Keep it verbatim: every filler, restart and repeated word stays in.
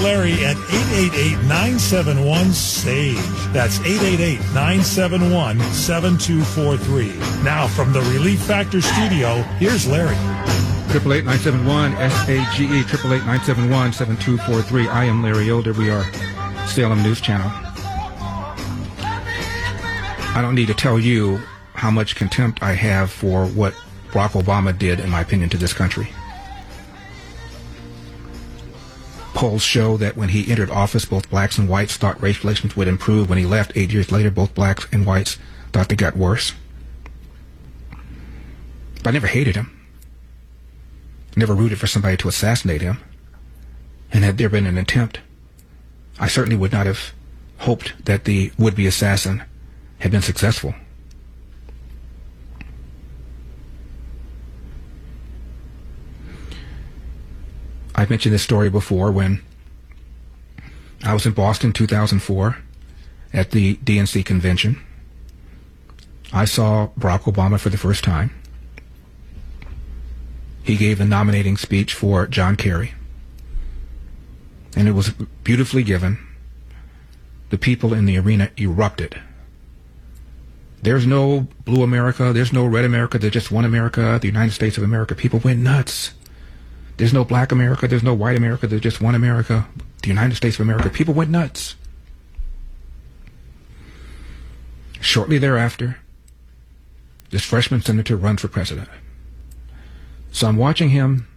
Larry at eight eight eight, nine seven one, SAGE. That's eight eight eight, nine seven one, seven two four three. Now from the Relief Factor studio, here's Larry. Triple eight nine seven one S A G E triple eight nine seven one seven two four three. I am Larry Older. We are Salem News Channel. I don't need to tell you how much contempt I have for what Barack Obama did, in my opinion, to this country. Polls show that when he entered office, both blacks and whites thought race relations would improve. When he left eight years later, both blacks and whites thought they got worse. But I never hated him. Never rooted for somebody to assassinate him. And had there been an attempt, I certainly would not have hoped that the would-be assassin had been successful. I've mentioned this story before. When I was in Boston in two thousand four at the D N C convention, I saw Barack Obama for the first time. He gave a nominating speech for John Kerry, and it was beautifully given. The people in the arena erupted. There's no blue America, there's no red America, there's just one America, the United States of America. People went nuts. There's no black America, there's no white America, there's just one America, the United States of America. People went nuts. Shortly thereafter, this freshman senator runs for president. So I'm watching him